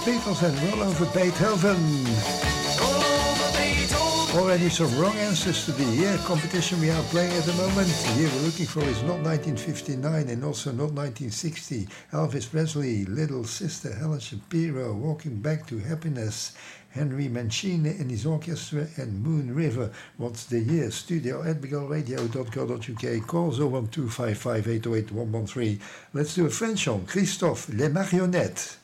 Beatles and Roll Over Beethoven. Already some wrong answers to the year competition we are playing at the moment. The year we're looking for is not 1959 and also not 1960. Elvis Presley, Little Sister, Helen Shapiro, Walking Back to Happiness, Henry Mancini and his orchestra, and Moon River. What's the year? studio@bigleradio.co.uk. Call 01255 808 113. Let's do a French song. Christophe, Les Marionnettes.